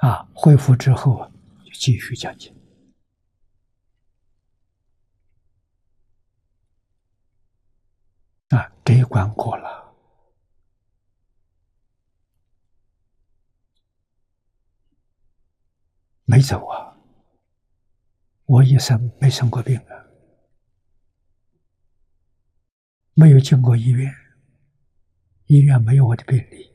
恢复之后就继续讲经。这一关过了，没走啊！我一生没生过病啊，没有进过医院，医院没有我的病历。